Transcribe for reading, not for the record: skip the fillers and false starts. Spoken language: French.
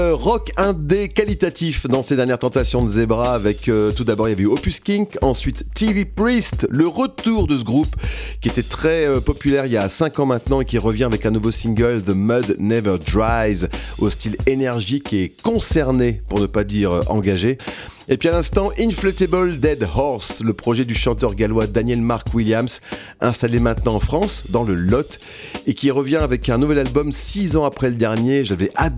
Rock indé qualitatif dans ces dernières tentations de Zebra avec tout d'abord il y avait eu Opus Kink, ensuite TV Priest, le retour de ce groupe qui était très populaire il y a 5 ans maintenant et qui revient avec un nouveau single, The Mud Never Dries, au style énergique et concerné pour ne pas dire engagé. Et puis à l'instant, Inflatable Dead Horse, le projet du chanteur gallois Daniel Mark Williams, installé maintenant en France, dans le Lot, et qui revient avec un nouvel album 6 ans après le dernier. J'avais adoré